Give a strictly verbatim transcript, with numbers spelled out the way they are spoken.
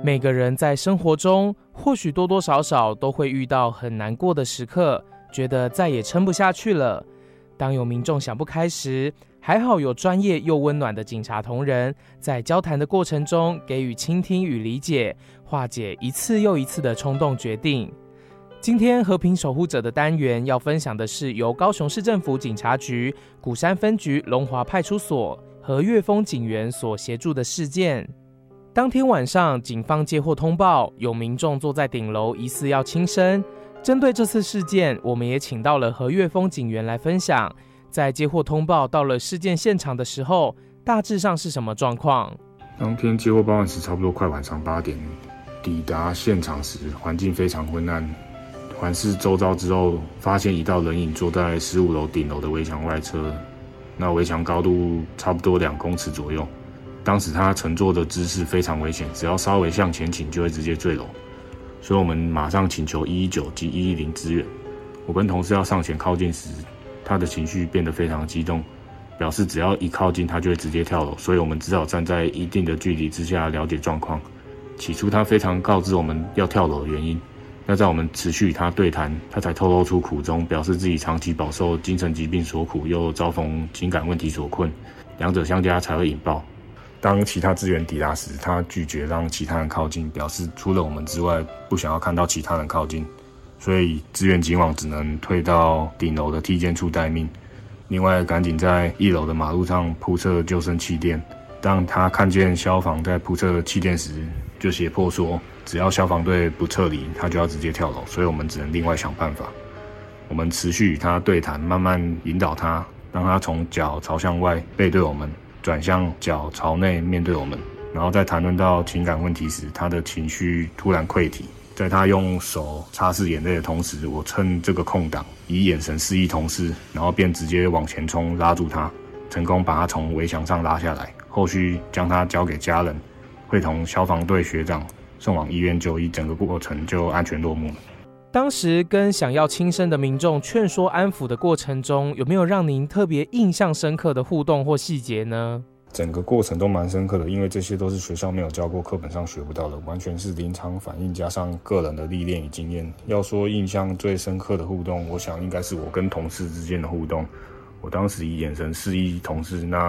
每个人在生活中或许多多少少都会遇到很难过的时刻，觉得再也撑不下去了。当有民众想不开时，还好有专业又温暖的警察同仁，在交谈的过程中给予倾听与理解，化解一次又一次的冲动决定。今天和平守护者的单元要分享的是由高雄市政府警察局鼓山分局龙华派出所和岳峰警员所协助的事件。当天晚上，警方接获通报，有民众坐在顶楼疑似要轻生。针对这次事件，我们也请到了何岳峰警员来分享，在接获通报到了事件现场的时候，大致上是什么状况。 当天接获报案时，差不多快晚上八点，抵达现场时，环境非常昏暗。环视周遭之后，发现一道人影坐在十五楼顶楼的围墙外侧，那围墙高度差不多两公尺左右。当时他乘坐的姿势非常危险，只要稍微向前倾就会直接坠楼，所以我们马上请求一一九及一一零支援。我跟同事要上前靠近时，他的情绪变得非常激动，表示只要一靠近他就会直接跳楼，所以我们只好站在一定的距离之下了解状况。起初他非常告知我们要跳楼的原因，那在我们持续与他对谈，他才透露出苦衷，表示自己长期饱受精神疾病所苦，又遭逢情感问题所困，两者相加才会引爆。当其他资源抵达时，他拒绝让其他人靠近，表示除了我们之外，不想要看到其他人靠近，所以支援警网只能退到顶楼的梯间处待命。另外，赶紧在一楼的马路上铺设救生气垫。当他看见消防在铺设气垫时，就胁迫说，只要消防队不撤离，他就要直接跳楼，所以我们只能另外想办法。我们持续与他对谈，慢慢引导他，让他从脚朝向外背对我们，转向脚朝内面对我们，然后在谈论到情感问题时，他的情绪突然溃堤。在他用手擦拭眼泪的同时，我趁这个空档，以眼神示意同事，然后便直接往前冲，拉住他，成功把他从围墙上拉下来。后续将他交给家人，会同消防队学长送往医院就医，整个过程就安全落幕了。 当时跟想要轻生的民众劝说安抚的过程中，有没有让您特别印象深刻的互动或细节呢？ 整个过程都蛮深刻的，因为这些都是学校没有教过，课本上学不到的，完全是临场反应加上个人的历练与经验。要说印象最深刻的互动，我想应该是我跟同事之间的互动。我当时以眼神示意同事，那